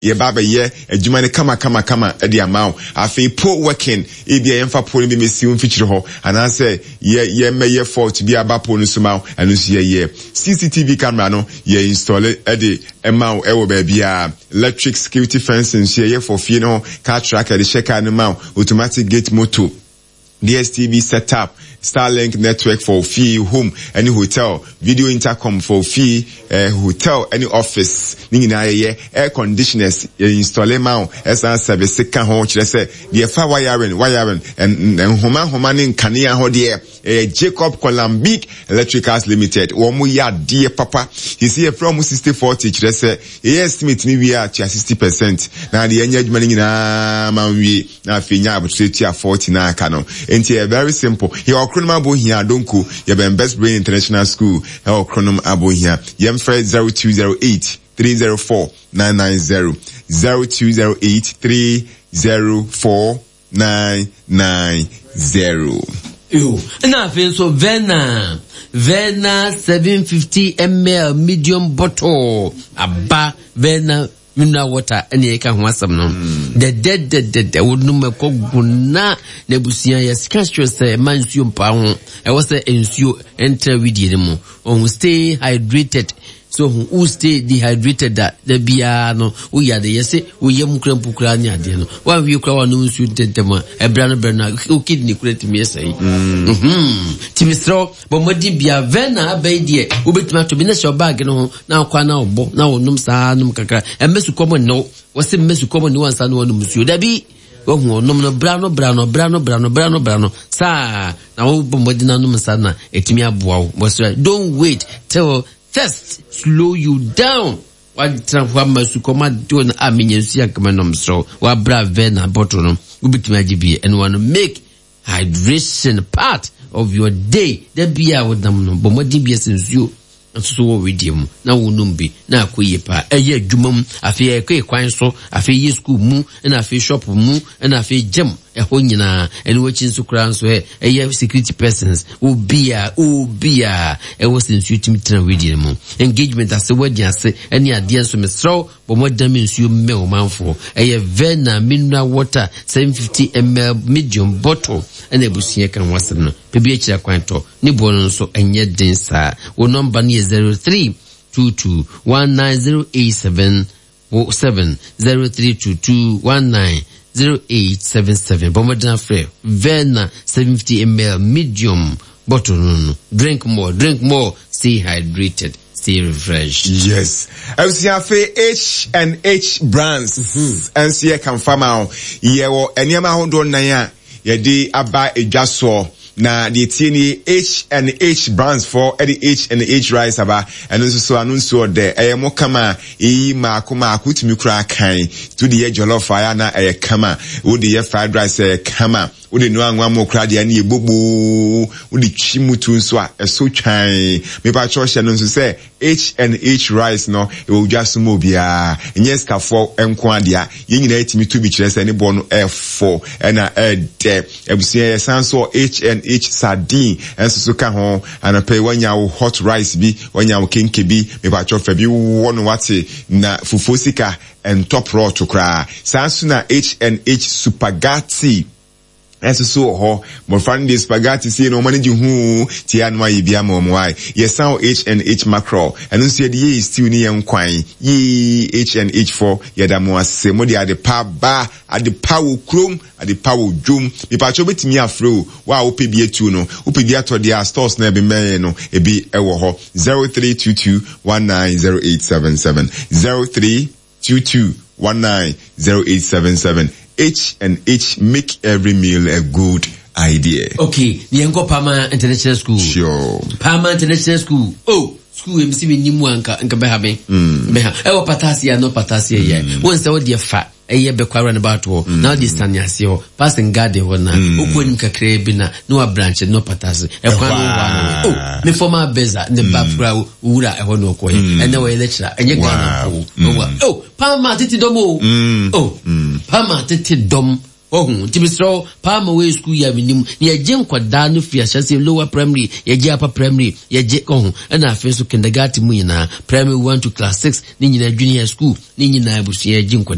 ye baba ye adwuma ne kama e de amount afi po working e bia yemfa po ne mesi on feature ho anase ye meye fault bi aba po no so ma anu so ye CCTV camera no ye install e de amount e wo ba bia electric security fencing so ye for fie no car tracker de check an amount automatic gate motor DSTV setup Starlink network for fee home any hotel video intercom for fee hotel any office ningina ye air conditioners install ma esan service kan ho kire se the fa wiring and homa nin kanea ho de Jacob Columbic Electricals Limited wo mu ya de papa he see from 60-40 kire se estimate ni we are 60% na de enya adwuma ningina ma wi na fe nya abotretia 40 na aka no enti very simple he okronum abohia donko ye ben Best Brain International School he okronum abohia yem fred 0208 304 990 0208 304 990. Na fe so Vena 750 ml medium bottle aba Vena mineral water any ka ho asam no the would no makoguna nebusia yes castro say mansuo mpa ho e wo say ensuo enter widie mu on stay hydrated so who stay dehydrated that the bia no we ya de yese we yam krampukura nya de no wa wi kura wa no nsuo tetema e bra no o kidney kura timi yesai timistro bo modi bia Vena abedie obetima to bi na show bag no na kwa na obo na wonum saa num kakra e mesu komo no wo se mesu komo ni wansa no wonum nsuo da bi wo hu nom no bra no saa na wo bomodi na num saa na etimi aboa wo so don't wait till thirst slow you down. What transform to come do an aminensia come so wa bra Vena bottle no ubituma gibe and want to make hydration part of your day. There be a with them no but what DBS since you so with him na wonumbi na akoye pa eye adwumam afi ekwe kwan so afi ye school mu na afi shop mu na afi gym eho nyina eni wachin so kran so eye security persons obia e was nsu timitra wedi mu engagement ase wadi ase eni ade so mesro bo modam nsu me o manfo eye Vena mineral water 750 ml medium bottle ena ebusie kan wasem no pebi akira kwan to ni bo no so enye den sa wo number ni 0322190877 0322190877 Bomodana Frey Vena 750 ml medium bottle no. Drink more, stay hydrated, stay refreshed. Yes. F H&H brands and see can farm out ye wo enema hondo na ya ye di aba edwaso na the tini H&H brands for the H&H rice aba and so anunso de mo kama ma kutimi kura kan to the jollof fire na kama wo the fried rice kama wo de no anwa mo kura de na ebobo wo de chimutu nso a so twan me pa church no nso say H&H rice no e wo dwa sumo bia enye skafo enko adea ye nyina etimi to bi kire say ne bo no F4 na de ebusia sanso H&H sardine enso so ka ho anapay wanya wo hot rice bi wanya wo kenke bi me pa chofa bi wono wate na fufosika and top raw to kra sanso na H&H spaghetti enso so ho mo fan de spaghetti see no manage hu ti anwa yi bia mo why yes now H&H mackerel and so ye stew ni enkwan ye H&H for yada mo ase mo de ade pa ba ade pa wo krom ade pa wo dwom mi pa cho betimi afro wa wo pe bi etu no wo pe bi ato dia stores na be men no ebi ewo ho 0322190877 0322190877 H&H make every meal a good idea. Okay, the Yanko Palmer International School. Sure. Palmer International School. Oh, school MC nimu anka behabe. Beha. Ewo patasia no patasia ye. Once the dear fat. Eye be kwa about wo now this tanyase ho passing garden ho na okoni kakra bi na no branch no patase e kwa no wa oh me former beza ne bafra wura e ho no ko e na we lecture enye Ghana ko oh Palmer titi dom oh Palmer titi dom oh tibisro Palmer we school ya minim ye je nkwada no fi ahyase lower primary ye je upper primary ye je oh na afi so kindergarten mu nyina primary 1 to class 6 ni nyina junior school ni nyina abusu ye je